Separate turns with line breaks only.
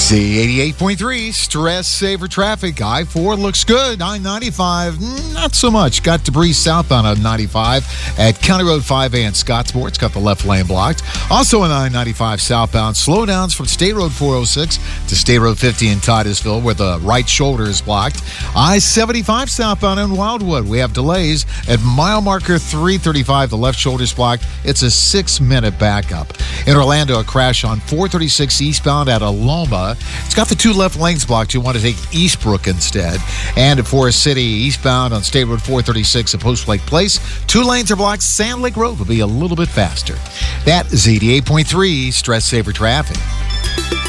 Z88.3, stress saver traffic. I-4 looks good. I-95, not so much. Got debris southbound on 95 at County Road 5A in Scottsmore. It's got the left lane blocked. Also on I-95 southbound, slowdowns from State Road 406 to State Road 50 in Titusville, where the right shoulder is blocked. I-75 southbound in Wildwood. We have delays at mile marker 335. The left shoulder is blocked. It's a 6-minute backup. In Orlando, a crash on 436 eastbound at Aloma. It's got the 2 left lanes blocked. You want to take Eastbrook instead. And at Forest City, eastbound on State Road 436 at Post Lake Place, 2 lanes are blocked. Sand Lake Road will be a little bit faster. That is Z88.3 stress saver traffic.